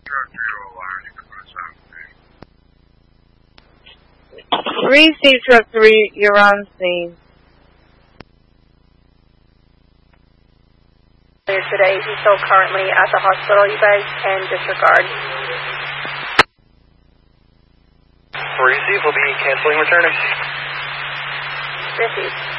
Receive truck 3, you're on scene. Today, he's still currently at the hospital. You guys can disregard. Receive will be canceling returning. Receive.